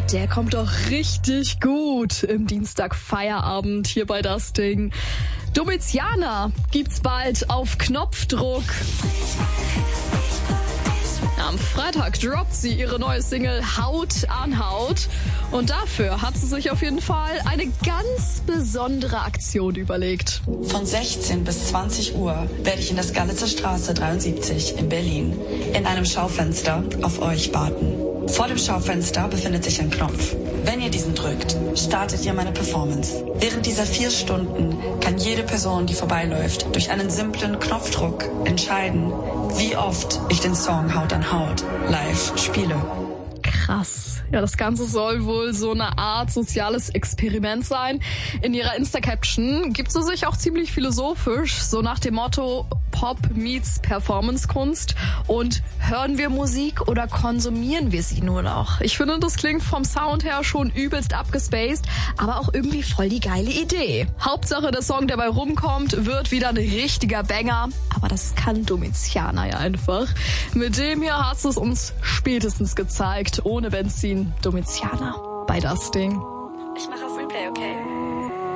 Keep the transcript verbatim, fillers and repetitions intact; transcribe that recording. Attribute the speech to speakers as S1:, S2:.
S1: Der kommt doch richtig gut im Dienstag-Feierabend hier bei Das Ding. Domiziana gibt's bald auf Knopfdruck. Am Freitag droppt sie ihre neue Single Haut an Haut. Und dafür hat sie sich auf jeden Fall eine ganz besondere Aktion überlegt.
S2: Von sechzehn bis zwanzig Uhr werde ich in der Skalitzer Straße dreiundsiebzig in Berlin in einem Schaufenster auf euch warten. Vor dem Schaufenster befindet sich ein Knopf. Wenn ihr diesen drückt, startet ihr meine Performance. Während dieser vier Stunden kann jede Person, die vorbeiläuft, durch einen simplen Knopfdruck entscheiden, wie oft ich den Song Haut an Haut live spiele.
S1: Krass. Ja, das Ganze soll wohl so eine Art soziales Experiment sein. In ihrer Insta-Caption gibt sie sich auch ziemlich philosophisch, so nach dem Motto Pop meets Performance-Kunst und hören wir Musik oder konsumieren wir sie nur noch? Ich finde, das klingt vom Sound her schon übelst abgespaced, aber auch irgendwie voll die geile Idee. Hauptsache, der Song, der bei rumkommt, wird wieder ein richtiger Banger, aber das kann Domiziana ja einfach. Mit dem hier hat es uns spätestens gezeigt, ohne Benzin. Domiziana bei Das Ding.
S3: Ich mache auf Replay, okay?